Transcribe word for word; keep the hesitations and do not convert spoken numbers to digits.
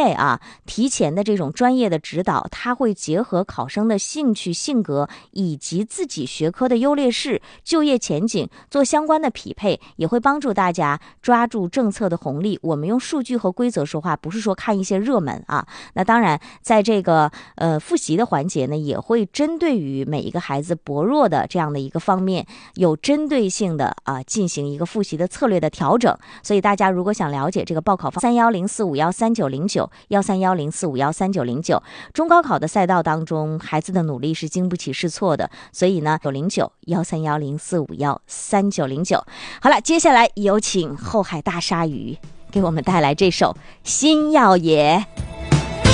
备啊，提前的这种专业的指导，它会结合考生的兴趣、性格以及自己学科的优劣势、就业前景做相关的匹配，也会帮助大家抓住政策的红利。我们用数据和规则说话，不是说看一些热门啊。那当然，在这个呃复习的环节呢，也会针对于每一个孩子薄弱的这样的一个方面，有针对性的啊进行一个复习的策略的调整。所以大家如果想了解这个报考方，三幺零四五幺三九零九幺三幺零四五幺三九零九，中高考的赛道当中，孩子的努力是经不起试错的。所以呢，九零九幺三幺零四五幺三九零九。好了，接下来有请后海大鲨鱼给我们带来这首《星耀野》。